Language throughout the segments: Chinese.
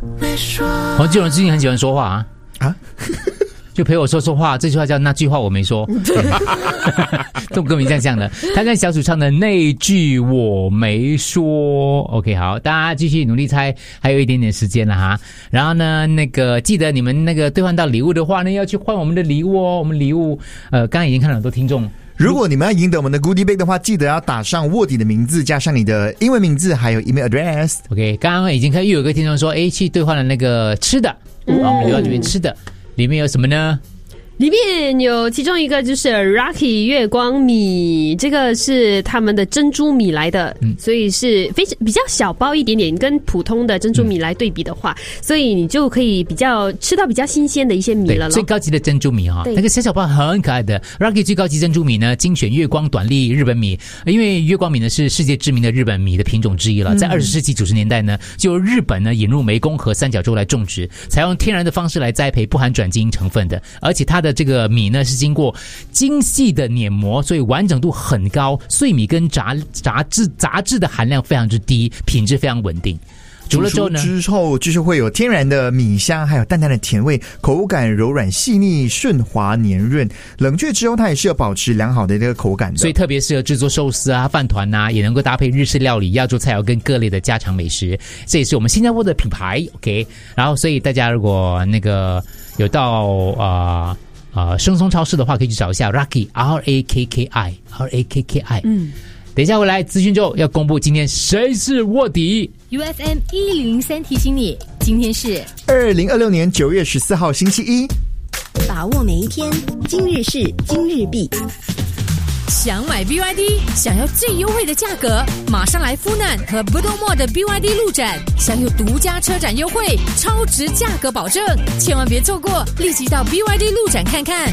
黄继荣最近很喜欢说话啊就陪我说话，这句话叫那句话我没说。这种歌名像的，他跟小主唱的那句我没说。OK， 好，大家继续努力猜，还有一点点时间了哈。然后呢，那个记得你们那个兑换到礼物的话呢，要去换我们的礼物哦。我们礼物，刚刚已经看到很多听众。 如果你们要赢得我们的 Goodie Bag 的话，记得要打上卧底的名字，加上你的英文名字，还有 email address。 OK， 刚刚已经又有一个听众说，去兑换了那个吃的，我们留到这边吃的。里面有什么呢？ 里面有其中一个就是 Rocky 月光米，这个是他们的珍珠米来的，所以是比较小包一点点，跟普通的珍珠米来对比的话，所以你就可以吃到比较新鲜的一些米了咯。 最高级的珍珠米那个小包很可爱的 Rocky 最高级珍珠米呢，精选月光短粒日本米，因为月光米呢是世界知名的日本米的品种之一了，在20世纪90年代呢，就由日本呢引入湄公河三角洲来种植，采用天然的方式来栽培，不含转基因成分的，而且它的这个米呢是经过精细的碾磨，所以完整度很高，碎米跟杂质的含量非常之低，品质非常稳定。煮了之后就是会有天然的米香，还有淡淡的甜味，口感柔软细腻，顺滑黏润。冷却之后它也是有保持良好的这个口感的， 所以特别适合制作寿司啊、饭团啊，也能够搭配日式料理、亚洲菜肴跟各类的家常美食。这也是我们新加坡的品牌 OK。 然后所以大家如果那个有到生松超市的话，可以去找一下 Rocky RAKKI。等一下回来资讯之后要公布今天谁是卧底。 UFM 1003提醒你，今天是 2026年9月14号星期一， 把握每一天，今日事今日毕。 想买 BYD， 想要最优惠的价格，马上来富难和 Bedok Mall 的 BYD 路展，享有独家车展优惠，超值价格保证，千万别错过，立即到 BYD 路展看看。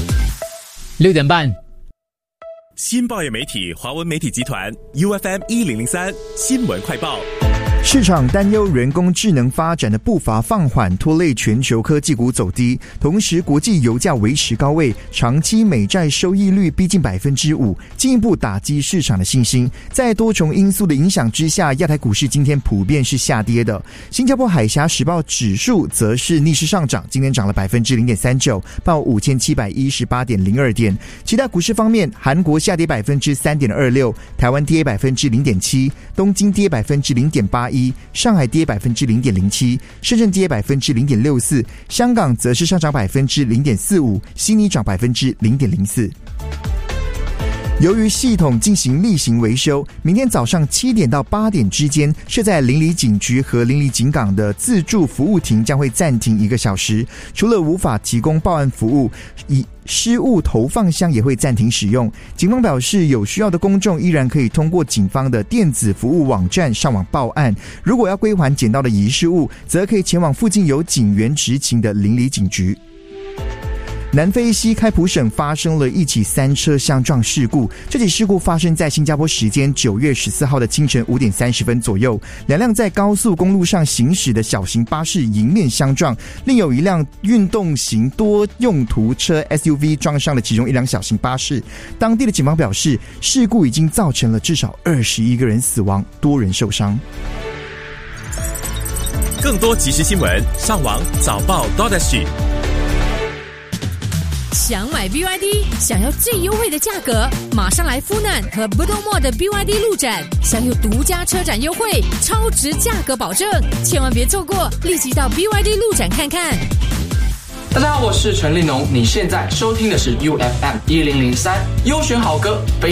6点半。 新报业媒体华文媒体集团 UFM 1003新闻快报。 市场担忧人工智能发展的步伐放缓，拖累全球科技股走低。同时，国际油价维持高位，长期美债收益率逼近 5%， 进一步打击市场的信心。在多重因素的影响之下，亚太股市今天普遍是下跌的。新加坡海峡时报指数则是逆势上涨，今天涨了 0.39%， 报 5718.02 点。其他股市方面，韩国下跌 3.26%， 台湾跌 0.7%， 东京跌 0.81%，上海跌 0.07%， 深圳跌 0.64%， 香港则是上涨 0.45%， 悉尼涨 0.04%。由于系统进行例行维修，明天早上7点到8点之间，设在邻里警局和邻里警港的自助服务亭将会暂停1个小时。除了无法提供报案服务，失物投放箱也会暂停使用。警方表示，有需要的公众依然可以通过警方的电子服务网站上网报案。如果要归还捡到的遗失物，则可以前往附近有警员执勤的邻里警局。南非西开普省发生了一起3车相撞事故，这起事故发生在新加坡时间9月14号的清晨5点30分左右，两辆在高速公路上行驶的小型巴士迎面相撞，另有一辆运动型多用途车 SUV 撞上了其中一辆小型巴士。当地的警方表示，事故已经造成了至少21个人死亡，多人受伤。 更多即时新闻，上网早报 .SG。 想买 BYD， 想要最优惠的价格，马上来富难和 Bedok Mall 的 BYD 路展，享有独家车展优惠，超值价格保证，千万别错过，立即到 BYD 路展看看。 大家好，我是陈立农，你现在收听的是 UFM 1003优选好歌。